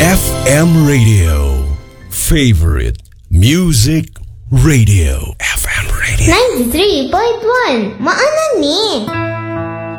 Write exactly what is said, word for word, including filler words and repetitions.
F M Radio. Favorite Music Radio. F M Radio. ninety-three point one. Maanan ni.